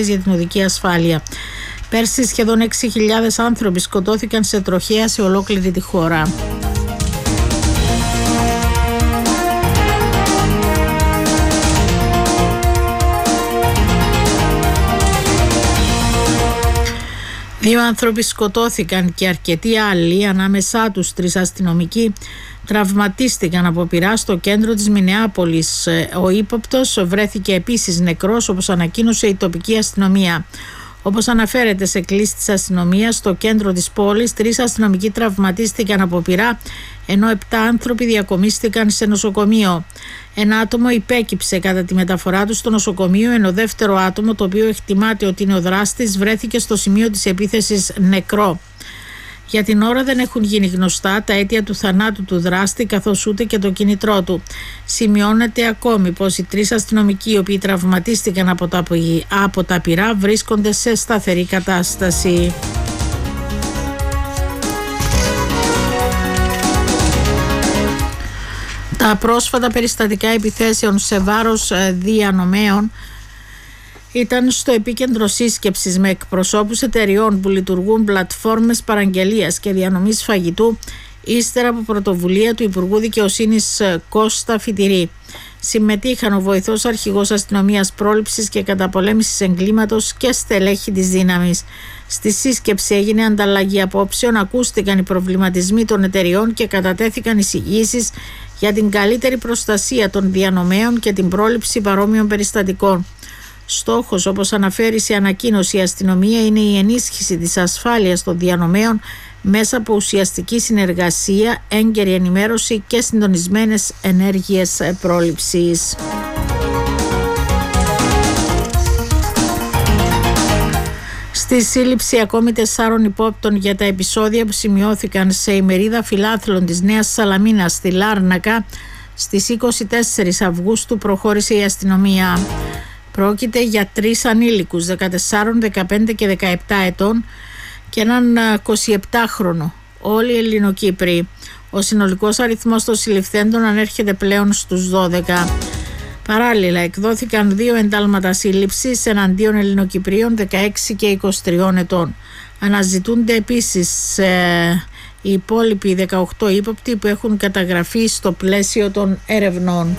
υπηρεσίες για την οδική ασφάλεια. Πέρσι σχεδόν 6.000 άνθρωποι σκοτώθηκαν σε τροχαία σε ολόκληρη τη χώρα. Δύο άνθρωποι σκοτώθηκαν και αρκετοί άλλοι, ανάμεσά τους 3 αστυνομικοί, τραυματίστηκαν από πυρά στο κέντρο της Μινεάπολης. Ο ύποπτος βρέθηκε επίσης νεκρός, όπως ανακοίνωσε η τοπική αστυνομία. Όπως αναφέρεται σε κλίση της αστυνομίας, στο κέντρο της πόλης 3 αστυνομικοί τραυματίστηκαν από πυρά, ενώ 7 άνθρωποι διακομίστηκαν σε νοσοκομείο. Ένα άτομο υπέκυψε κατά τη μεταφορά του στο νοσοκομείο, ενώ δεύτερο άτομο, το οποίο εκτιμάται ότι είναι ο δράστης, βρέθηκε στο σημείο της επίθεσης νεκρό. Για την ώρα δεν έχουν γίνει γνωστά τα αίτια του θανάτου του δράστη, καθώς ούτε και το κίνητρό του. Σημειώνεται ακόμη πως οι 3 αστυνομικοί, οι οποίοι τραυματίστηκαν από τα πυρά, βρίσκονται σε σταθερή κατάσταση. Τα πρόσφατα περιστατικά επιθέσεων σε βάρος διανομέων ήταν στο επίκεντρο σύσκεψης με εκπροσώπους εταιριών που λειτουργούν πλατφόρμες παραγγελίας και διανομής φαγητού, ύστερα από πρωτοβουλία του Υπουργού Δικαιοσύνης Κώστα Φιτηρή. Συμμετείχαν ο βοηθός αρχηγός αστυνομίας πρόληψης και καταπολέμησης εγκλήματος και στελέχη της δύναμης. Στη σύσκεψη έγινε ανταλλαγή απόψεων, ακούστηκαν οι προβληματισμοί των εταιριών και κατατέθηκαν εισηγήσεις για την καλύτερη προστασία των διανομέων και την πρόληψη παρόμοιων περιστατικών. Στόχος, όπως αναφέρει σε ανακοίνωση η αστυνομία, είναι η ενίσχυση της ασφάλειας των διανομέων μέσα από ουσιαστική συνεργασία, έγκαιρη ενημέρωση και συντονισμένες ενέργειες πρόληψης. Στη σύλληψη ακόμη 4 υπόπτων για τα επεισόδια που σημειώθηκαν σε ημερίδα φιλάθλων της Νέας Σαλαμίνας στη Λάρνακα στις 24 Αυγούστου προχώρησε η αστυνομία. Πρόκειται για 3 ανήλικους 14, 15 και 17 ετών και έναν 27χρονο, όλοι Ελληνοκύπροι. Ο συνολικός αριθμός των συλληφθέντων ανέρχεται πλέον στους 12. Παράλληλα εκδόθηκαν 2 εντάλματα σύλληψης εναντίον Ελληνοκυπρίων 16 και 23 ετών. Αναζητούνται επίσης οι υπόλοιποι 18 ύποπτοι που έχουν καταγραφεί στο πλαίσιο των ερευνών.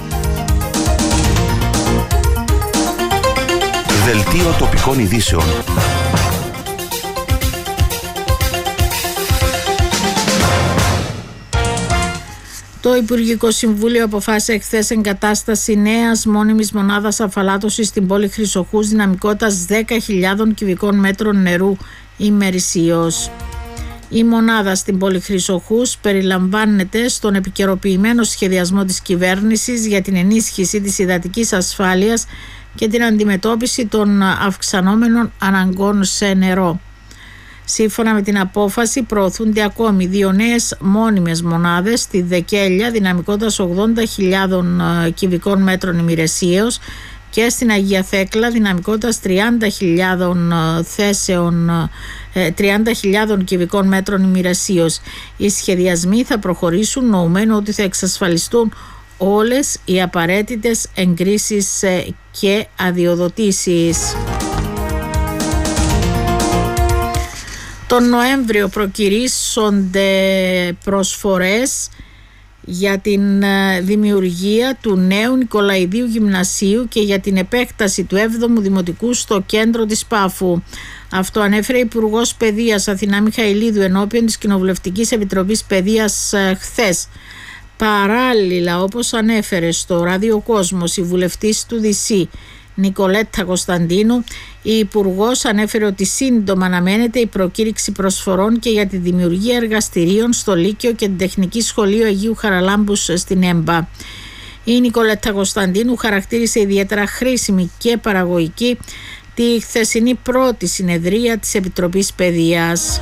Δελτίο τοπικών ειδήσεων. Το Υπουργικό Συμβούλιο αποφάσισε εχθές εγκατάσταση νέας μόνιμης μονάδας αφαλάτωσης στην πόλη Χρυσοχούς δυναμικότητας 10.000 κυβικών μέτρων νερού ημερησίως. Η μονάδα στην πόλη Χρυσοχούς περιλαμβάνεται στον επικαιροποιημένο σχεδιασμό της κυβέρνησης για την ενίσχυση της υδατικής ασφάλειας και την αντιμετώπιση των αυξανόμενων αναγκών σε νερό. Σύμφωνα με την απόφαση προωθούνται ακόμη 2 νέες μόνιμες μονάδες στη Δεκέλια δυναμικότητας 80.000 κυβικών μέτρων ημερησίως και στην Αγία Θέκλα δυναμικότητας 30.000 κυβικών μέτρων ημερησίως. Οι σχεδιασμοί θα προχωρήσουν νοουμένου ότι θα εξασφαλιστούν όλες οι απαραίτητες εγκρίσεις και αδειοδοτήσεις. Τον Νοέμβριο προκυρήσονται προσφορές για την δημιουργία του νέου Νικολαηδίου Γυμνασίου και για την επέκταση του 7ου Δημοτικού στο κέντρο της Πάφου. Αυτό ανέφερε η Υπουργός Παιδείας Αθηνά Μιχαηλίδου ενώπιον της Κοινοβουλευτικής Επιτροπής Παιδείας χθες. Παράλληλα, όπως ανέφερε στο Ράδιο Κόσμος η βουλευτής του ΔΣ Νικολέτα Κωνσταντίνου, η Υπουργός ανέφερε ότι σύντομα αναμένεται η προκήρυξη προσφορών και για τη δημιουργία εργαστηρίων στο Λύκειο και την Τεχνική Σχολείο Αγίου Χαραλάμπους στην Έμπα. Η Νικολέτα Κωνσταντίνου χαρακτήρισε ιδιαίτερα χρήσιμη και παραγωγική τη χθεσινή πρώτη συνεδρία της Επιτροπής Παιδείας.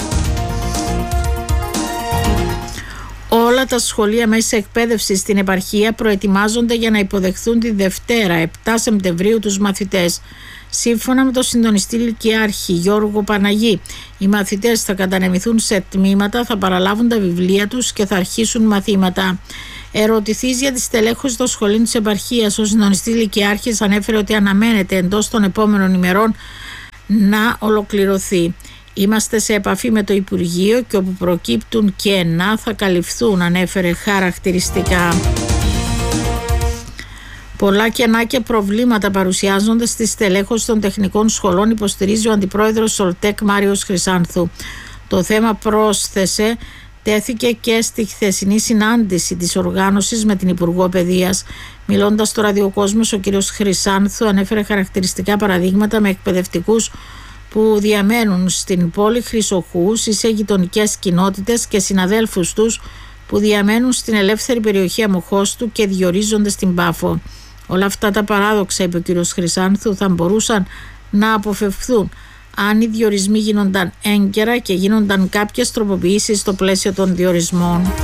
Όλα τα σχολεία μέσης εκπαίδευσης στην επαρχία προετοιμάζονται για να υποδεχθούν τη Δευτέρα 7 Σεπτεμβρίου τους μαθητές. Σύμφωνα με τον συντονιστή Λυκειάρχη Γιώργο Παναγή, οι μαθητές θα κατανεμηθούν σε τμήματα, θα παραλάβουν τα βιβλία τους και θα αρχίσουν μαθήματα. Ερωτηθείς για τη στελέχωση των σχολείων της επαρχίας, ο συντονιστής Λυκειάρχης ανέφερε ότι αναμένεται εντός των επόμενων ημερών να ολοκληρωθεί. Είμαστε σε επαφή με το Υπουργείο και όπου προκύπτουν κενά θα καλυφθούν, ανέφερε χαρακτηριστικά. Πολλά κενά και προβλήματα παρουσιάζονται στη στελέχωση των τεχνικών σχολών, υποστηρίζει ο αντιπρόεδρος Σολτέκ Μάριος Χρυσάνθου. Το θέμα, πρόσθεσε, τέθηκε και στη χθεσινή συνάντηση της οργάνωσης με την Υπουργό Παιδείας. Μιλώντας στο ραδιοκόσμος, ο κ. Χρυσάνθου ανέφερε χαρακτηριστικά παραδείγματα με εκπαιδευτικούς που διαμένουν στην πόλη Χρυσοχούς ή σε γειτονικές κοινότητες και συναδέλφους τους που διαμένουν στην ελεύθερη περιοχή Αμοχώστου και διορίζονται στην Πάφο. Όλα αυτά τα παράδοξα, είπε ο κ. Χρυσάνθου, θα μπορούσαν να αποφευχθούν αν οι διορισμοί γίνονταν έγκαιρα και γίνονταν κάποιες τροποποιήσεις στο πλαίσιο των διορισμών.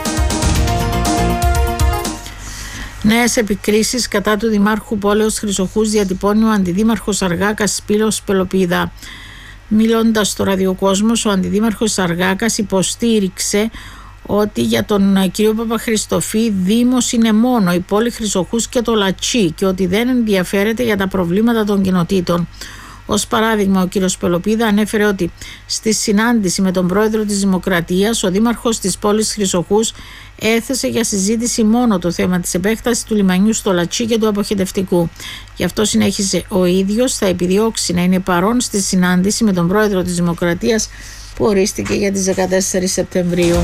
Νέες επικρίσεις κατά του Δημάρχου Πόλεως Χρυσοχούς διατυπώνει ο Αντιδήμαρχος Αργάκας Σπύρος Πελοπίδα. Μιλώντας στο ραδιοκόσμος, ο Αντιδήμαρχος Αργάκας υποστήριξε ότι για τον κύριο Παπαχριστοφή Δήμος είναι μόνο η πόλη Χρυσοχούς και το Λατσί και ότι δεν ενδιαφέρεται για τα προβλήματα των κοινοτήτων. Ως παράδειγμα, ο κύριος Πελοπίδα ανέφερε ότι στη συνάντηση με τον πρόεδρο της Δημοκρατίας, ο δήμαρχος της πόλης Χρυσοχούς έθεσε για συζήτηση μόνο το θέμα της επέκτασης του λιμανιού στο Λατσί και του αποχετευτικού. Γι' αυτό, συνέχισε ο ίδιος, θα επιδιώξει να είναι παρόν στη συνάντηση με τον πρόεδρο της Δημοκρατίας που ορίστηκε για τις 14 Σεπτεμβρίου.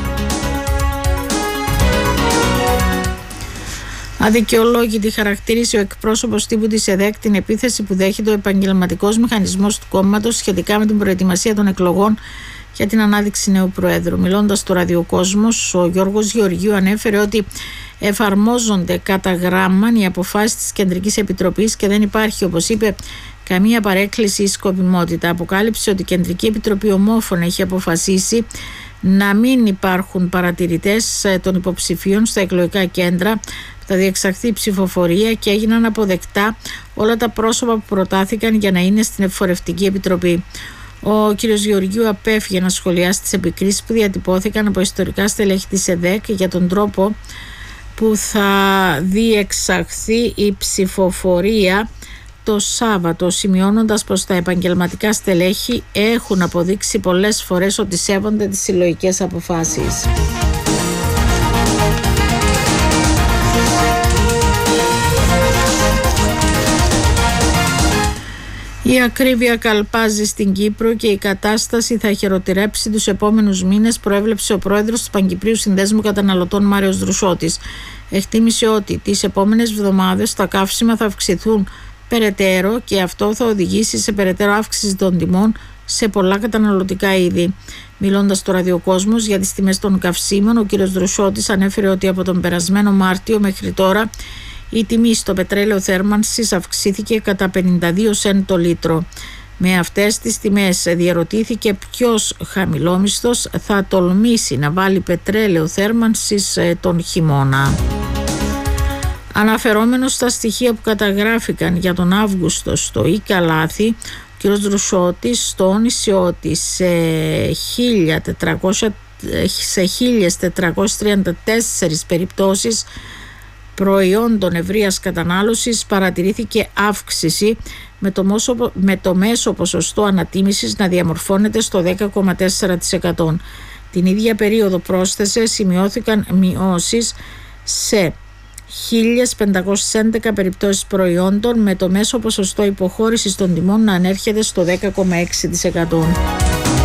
Αδικαιολόγητη χαρακτήρισε ο εκπρόσωπος τύπου της ΕΔΕΚ την επίθεση που δέχεται ο επαγγελματικός μηχανισμός του κόμματος σχετικά με την προετοιμασία των εκλογών για την ανάδειξη νέου Προέδρου. Μιλώντας στο ραδιοκόσμος, ο Γιώργος Γεωργίου ανέφερε ότι εφαρμόζονται κατά γράμμα οι αποφάσεις της Κεντρικής Επιτροπής και δεν υπάρχει, όπως είπε, καμία παρέκκληση ή σκοπιμότητα. Αποκάλυψε ότι η Κεντρική Επιτροπή ομόφωνα έχει αποφασίσει να μην υπάρχουν παρατηρητές των υποψηφίων στα εκλογικά κέντρα. Θα διεξαχθεί ψηφοφορία και έγιναν αποδεκτά όλα τα πρόσωπα που προτάθηκαν για να είναι στην Εφορευτική Επιτροπή. Ο κ. Γεωργίου απέφυγε να σχολιάσει τις επικρίσεις που διατυπώθηκαν από ιστορικά στελέχη της ΕΔΕΚ για τον τρόπο που θα διεξαχθεί η ψηφοφορία το Σάββατο, σημειώνοντας πως τα επαγγελματικά στελέχη έχουν αποδείξει πολλές φορές ότι σέβονται τις συλλογικές αποφάσεις. Η ακρίβεια καλπάζει στην Κύπρο και η κατάσταση θα χειροτερέψει τους επόμενους μήνες, προέβλεψε ο πρόεδρος του Παγκυπρίου Συνδέσμου Καταναλωτών Μάριος Δρουσότης. Εκτίμησε ότι τις επόμενες εβδομάδες τα καύσιμα θα αυξηθούν περαιτέρω και αυτό θα οδηγήσει σε περαιτέρω αύξηση των τιμών σε πολλά καταναλωτικά είδη. Μιλώντας στο ραδιοκόσμος για τις τιμές των καυσίμων, ο κ. Δρουσότης ανέφερε ότι από τον περασμένο Μάρτιο μέχρι τώρα η τιμή στο πετρέλαιο θέρμανσης αυξήθηκε κατά 52 σεντ το λίτρο. Με αυτές τις τιμές διαρωτήθηκε ποιος χαμηλόμισθος θα τολμήσει να βάλει πετρέλαιο θέρμανσης τον χειμώνα. Αναφερόμενος στα στοιχεία που καταγράφηκαν για τον Αύγουστο στο Ι-Καλάθη, ο κ. Δρουσότης τόνισε ότι σε 1.434 περιπτώσεις προϊόντων ευρείας κατανάλωσης παρατηρήθηκε αύξηση με το μέσο ποσοστό ανατίμησης να διαμορφώνεται στο 10,4%. Την ίδια περίοδο, πρόσθεσε, σημειώθηκαν μειώσεις σε 1.511 περιπτώσεις προϊόντων με το μέσο ποσοστό υποχώρησης των τιμών να ανέρχεται στο 10,6%.